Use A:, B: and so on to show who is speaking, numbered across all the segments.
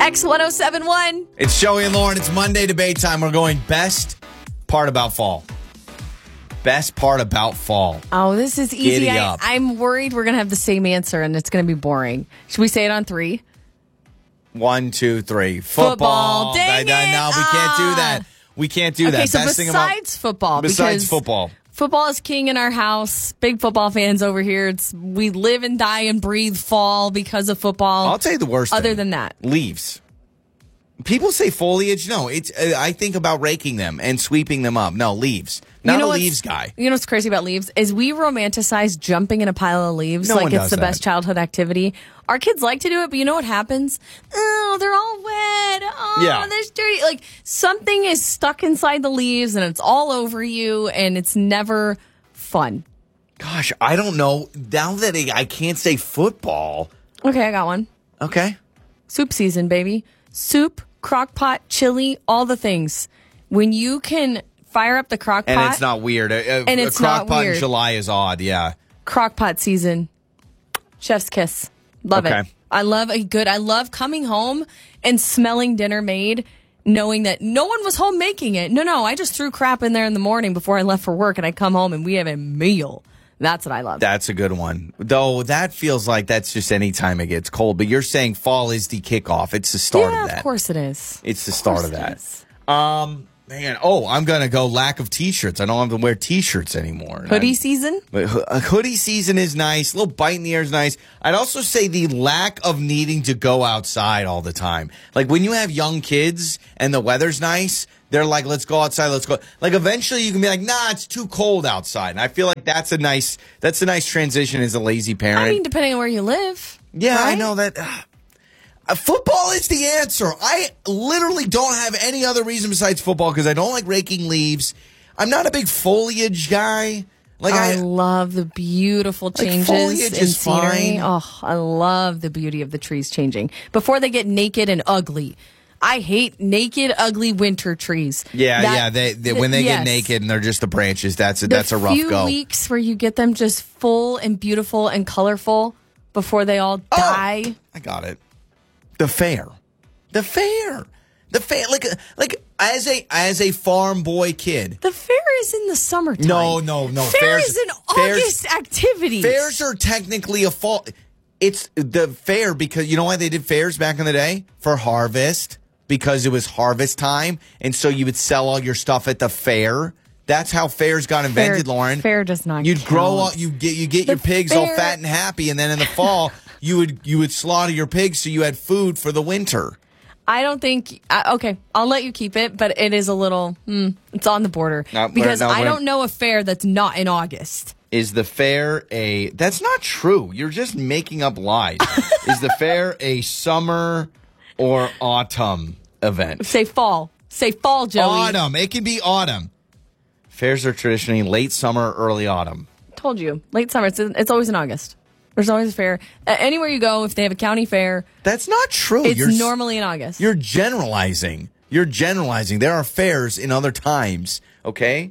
A: X1071.
B: It's Joey and Lauren. It's Monday debate time. We're going best part about fall. Best part about fall.
A: Oh, this is easy.
B: Giddy up.
A: I'm worried we're going to have the same answer and it's going to be boring. Should we say it on 3?
B: 1, 2, 3. Football.
A: Dang it.
B: No, we can't do that. We can't do that.
A: Okay, so
B: Best thing about
A: football.
B: besides
A: because
B: football.
A: Football is king in our house. Big football fans over here. We live and die and breathe fall because of football.
B: I'll tell you the worst
A: Other
B: thing.
A: than that.
B: Leaves. People say foliage. No, it's. I think about raking them and sweeping them up. No, leaves. Not a leaves guy.
A: You know what's crazy about leaves is we romanticize jumping in a pile of leaves
B: No
A: like
B: one
A: it's
B: does
A: the
B: that.
A: best childhood activity. Our kids like to do it, but you know what happens? Oh, they're all wet. Oh,
B: Yeah.
A: they're dirty. Like something is stuck inside the leaves and it's all over you and it's never fun.
B: Gosh, I don't know. Now that I can't say football.
A: Okay, I got one.
B: Okay.
A: Soup season, baby. Soup, crock pot, chili, all the things. When you can fire up the crock pot.
B: And it's not weird.
A: And it's
B: a crock
A: not
B: pot
A: weird.
B: in July is odd, yeah.
A: Crock pot season. Chef's kiss. Love
B: Okay.
A: it. I love coming home and smelling dinner made, knowing that no one was home making it. No, I just threw crap in there in the morning before I left for work and I come home and we have a meal. That's what I love.
B: That's a good one. Though that feels like that's just any time it gets cold. But you're saying fall is the kickoff. It's the start of that.
A: Of course it is.
B: It's the start of that. Man, I'm going to go lack of T-shirts. I don't have to wear T-shirts anymore.
A: Hoodie season?
B: But a hoodie season is nice. A little bite in the air is nice. I'd also say the lack of needing to go outside all the time. Like when you have young kids and the weather's nice, they're like, let's go outside, let's go. Like eventually you can be like, nah, it's too cold outside. And I feel like that's a nice transition as a lazy parent.
A: I mean, depending on where you live.
B: Yeah,
A: right?
B: I know that. Football is the answer. I literally don't have any other reason besides football because I don't like raking leaves. I'm not a big foliage guy. Like
A: I love the beautiful changes
B: foliage
A: in
B: is
A: scenery.
B: fine.
A: Oh, I love the beauty of the trees changing before they get naked and ugly. I hate naked, ugly winter trees.
B: Yeah. They when they get
A: yes.
B: naked and they're just the branches, that's a rough go.
A: The few weeks where you get them just full and beautiful and colorful before they all die.
B: I got it. The fair. Like as a farm boy kid.
A: The fair is in the summertime.
B: No.
A: Fair is an August activity.
B: Fairs are technically a fall. It's the fair because you know why they did fairs back in the day? For harvest. Because it was harvest time. And so you would sell all your stuff at the fair. That's how fairs got invented, Lauren.
A: Fair does not
B: You'd
A: count.
B: grow up, you get your pigs all
A: fair-
B: fat and happy, and then in the fall you would slaughter your pigs so you had food for the winter.
A: I don't think. Okay, I'll let you keep it, but it is a little. It's on the border because I don't know a fair that's not in August.
B: Is the fair a? That's not true. You're just making up lies. Is the fair a summer or autumn event?
A: Say fall. Say fall, Joey.
B: Autumn. It can be autumn. Fairs are traditionally late summer, early autumn.
A: Told you, late summer. It's always in August. There's always a fair. Anywhere you go, if they have a county fair,
B: that's not true.
A: It's normally in August.
B: You're generalizing. There are fairs in other times. Okay.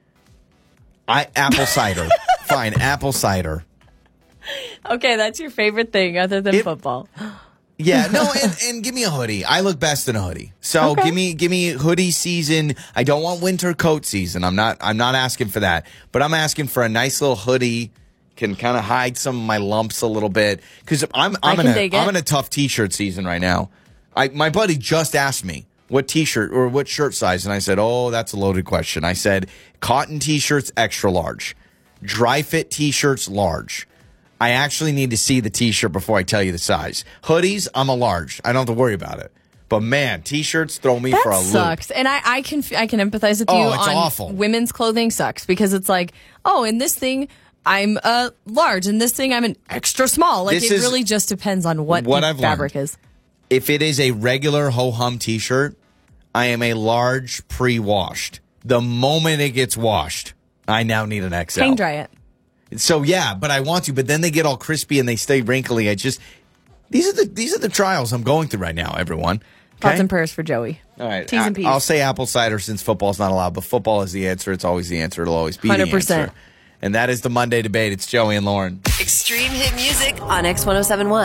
B: Apple cider. Fine, apple cider.
A: Okay, that's your favorite thing other than football.
B: Yeah, no, and give me a hoodie. I look best in a hoodie. So give me hoodie season. I don't want winter coat season. I'm not asking for that. But I'm asking for a nice little hoodie. Can kind of hide some of my lumps a little bit. Because I'm in a tough t-shirt season right now. My buddy just asked me what t-shirt or what shirt size, and I said, oh, that's a loaded question. I said, cotton t-shirts, extra large. Dry fit t-shirts, large. I actually need to see the t-shirt before I tell you the size. Hoodies, I'm a large. I don't have to worry about it. But man, t-shirts throw me for a loop.
A: That sucks. And I can empathize with you
B: it's
A: on
B: awful.
A: Women's clothing sucks because it's like, oh, in this thing I'm a large, and this thing I'm an extra small. Like it really just depends on what the fabric is.
B: If it is a regular ho-hum t-shirt, I am a large pre-washed. The moment it gets washed, I now need an XL.
A: Hang dry it.
B: So yeah, but I want to. But then they get all crispy and they stay wrinkly. These are the trials I'm going through right now, everyone. Okay?
A: Thoughts and prayers for Joey.
B: All right,
A: T's and P's.
B: I'll say apple cider since football's not allowed, but football is the answer. It's always the answer. It'll always be
A: 100%.
B: the answer. And that is the Monday debate. It's Joey and Lauren.
C: Extreme hit music on X1071.